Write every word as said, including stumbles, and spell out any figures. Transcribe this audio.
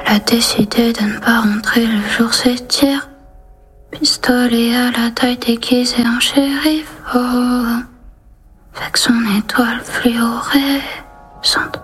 a décidé de ne pas rentrer le jour s'étire. Pistolet à la taille déguisé en shérif, oh. Avec son étoile fluorescente.